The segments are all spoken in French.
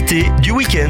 l'invité du week-end.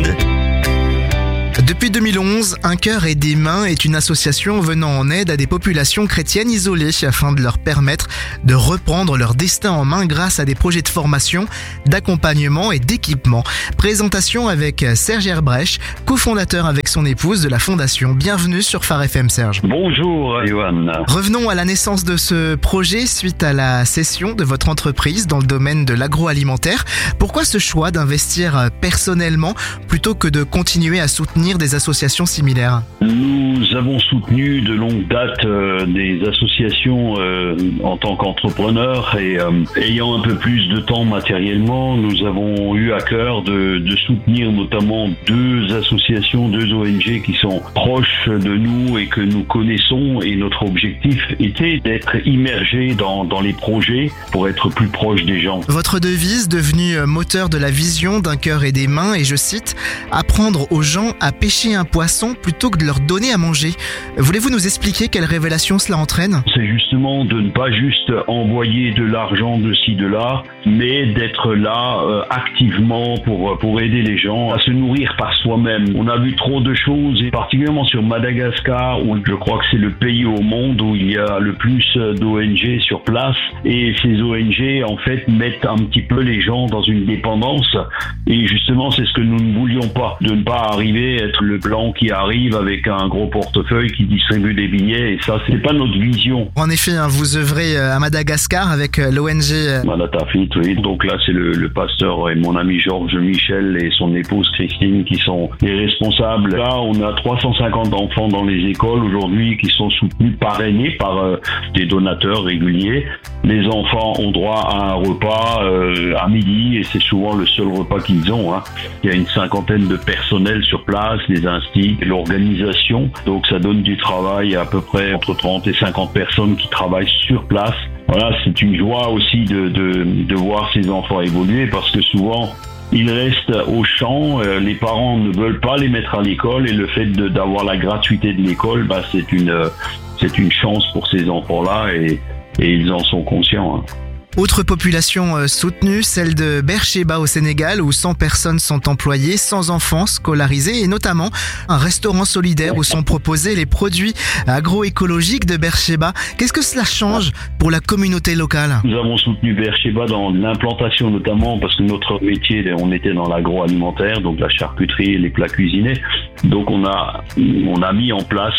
Depuis 2011, Un cœur et des mains est une association venant en aide à des populations chrétiennes isolées afin de leur permettre de reprendre leur destin en main grâce à des projets de formation, d'accompagnement et d'équipement. Présentation avec Serge Herbrecht, cofondateur avec son épouse de la fondation. Bienvenue sur Phare FM, Serge. Bonjour, Johan. Revenons à la naissance de ce projet suite à la cession de votre entreprise dans le domaine de l'agroalimentaire. Pourquoi ce choix d'investir personnellement plutôt que de continuer à soutenir des associations similaires? Nous avons soutenu de longue date des associations en tant qu'entrepreneurs et ayant un peu plus de temps matériellement, nous avons eu à cœur de soutenir notamment deux associations, deux ONG qui sont proches de nous et que nous connaissons, et notre objectif était d'être immergé dans les projets pour être plus proche des gens. Votre devise, devenue moteur de la vision d'Un cœur et des mains, et je cite, « Apprendre aux gens à pêcher un poisson plutôt que de leur donner à manger ». Voulez-vous nous expliquer quelle révélation cela entraîne? C'est justement de ne pas juste envoyer de l'argent de ci, de là, mais d'être là activement pour aider les gens à se nourrir par soi-même. On a vu trop de choses, et particulièrement sur Madagascar, où je crois que c'est le pays au monde où il y a le plus d'ONG sur place, et ces ONG en fait mettent un petit peu les gens dans une dépendance, et justement c'est ce que nous ne voulions pas, de ne pas arriver à être le blanc qui arrive avec un gros portefeuille qui distribue des billets, et ça c'est pas notre vision. En effet, vous œuvrez à Madagascar avec l'ONG Malatafit, oui. Donc là c'est le pasteur et mon ami Georges Michel et son épouse Christine qui sont les responsables. Là on a 350 enfants dans les écoles aujourd'hui qui sont soutenus, parrainés par des donateurs réguliers. Les enfants ont droit à un repas à midi, et c'est souvent le seul repas qu'ils ont. Il y a une cinquantaine de personnels sur place, les instits, l'organisation. Donc ça donne du travail à peu près entre 30 et 50 personnes qui travaillent sur place. Voilà, c'est une joie aussi de voir ces enfants évoluer, parce que souvent ils restent au champ, les parents ne veulent pas les mettre à l'école, et le fait d'avoir la gratuité de l'école, c'est une chance pour ces enfants-là, et ils en sont conscients. Autre population soutenue, celle de Beersheba au Sénégal, où 100 personnes sont employées, 100 enfants scolarisés, et notamment un restaurant solidaire où sont proposés les produits agroécologiques de Beersheba. Qu'est-ce que cela change pour la communauté locale? Nous avons soutenu Beersheba dans l'implantation notamment, parce que notre métier, on était dans l'agroalimentaire, donc la charcuterie et les plats cuisinés. Donc on a mis en place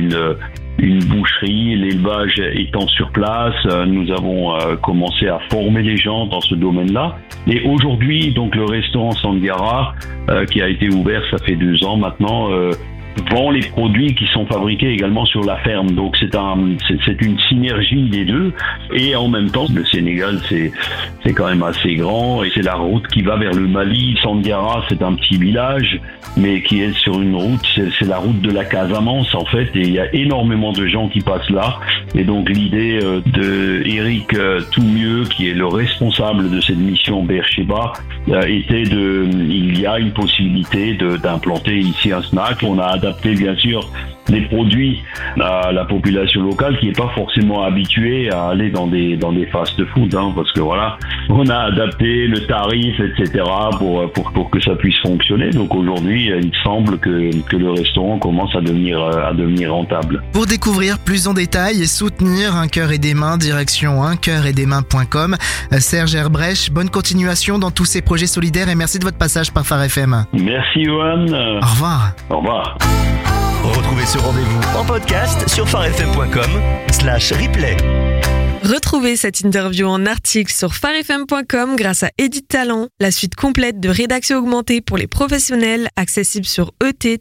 une boucherie, l'élevage étant sur place. Nous avons commencé à former les gens dans ce domaine-là. Et aujourd'hui, donc le restaurant Sangara, qui a été ouvert, ça fait 2 ans maintenant, vend les produits qui sont fabriqués également sur la ferme. Donc c'est une synergie des deux. Et en même temps, le Sénégal, c'est quand même assez grand, et c'est la route qui va vers le Mali. Sangara, c'est un petit village, mais qui est sur une route, c'est la route de la Casamance en fait, et il y a énormément de gens qui passent là. Et donc l'idée de Eric Toumieux, qui est le responsable de cette mission Beersheba, était il y a une possibilité d'implanter ici un snack. On a adapté bien sûr des produits à la population locale qui n'est pas forcément habituée à aller dans des fast-food, parce que voilà, on a adapté le tarif, etc. pour que ça puisse fonctionner. Donc aujourd'hui, il semble que le restaurant commence à devenir rentable. Pour découvrir plus en détail et soutenir Un cœur et des mains, direction uncoeuretdesmains.com. Serge Herbrecht, bonne continuation dans tous ces projets solidaires, et merci de votre passage par Phare FM. Merci Johan. Au revoir. Au revoir. Retrouvez ce rendez-vous en podcast sur pharefm.com/replay. Retrouvez cette interview en article sur pharefm.com grâce à Edit Talent, la suite complète de rédaction augmentée pour les professionnels, accessible sur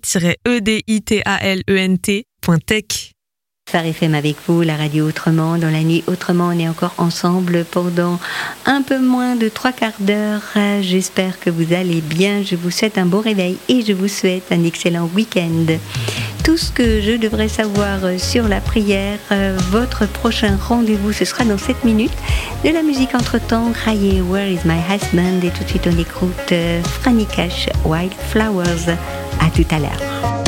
et-editalent.tech. Phare FM avec vous, la radio autrement. Dans la nuit autrement, on est encore ensemble pendant un peu moins de 3/4 d'heure. J'espère que vous allez bien. Je vous souhaite un bon réveil et je vous souhaite un excellent week-end. Tout ce que je devrais savoir sur la prière, votre prochain rendez-vous, ce sera dans 7 minutes. De la musique entre-temps, Raye, Where is my husband? Et tout de suite on écoute Franny Cash, Wildflowers. À tout à l'heure.